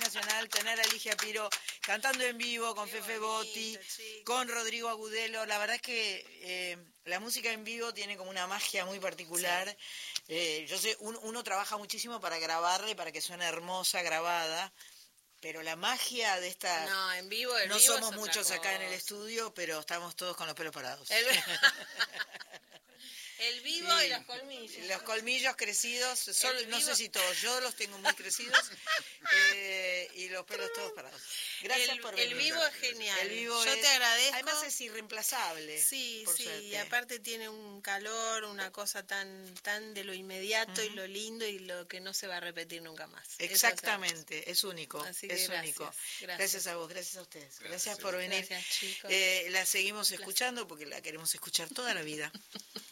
Nacional, tener a Ligia Piro cantando en vivo con Fefe Botti, con Rodrigo Agudelo. La verdad es que la música en vivo tiene como una magia muy particular. Yo sé, uno trabaja muchísimo para grabarla y para que suene hermosa grabada, pero la magia de esta... No, en vivo, no vivo somos muchos acá en el estudio, pero estamos todos con los pelos parados. El vivo Sí, y los colmillos. Los colmillos crecidos, no sé si todos, yo los tengo muy crecidos y los pelos todos parados. Gracias por venir. El vivo es genial. El vivo yo te agradezco. Además es irreemplazable. Sí, por sí, suerte. y aparte tiene un calor, una cosa tan de lo inmediato y lo lindo y lo que no se va a repetir nunca más. Exactamente, es único. Así que es gracias, único. Gracias A vos, gracias a ustedes. Gracias por venir. Gracias, chicos. La seguimos escuchando porque la queremos escuchar toda la vida.